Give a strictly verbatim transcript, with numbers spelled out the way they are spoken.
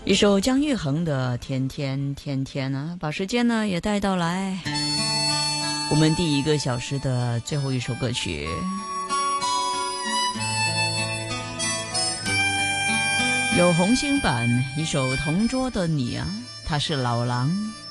一首姜育恒的《天天天天》呢，把时间呢也带到来我们第一个小时的最后一首歌曲，有红星版一首《同桌的你》啊，他是老狼。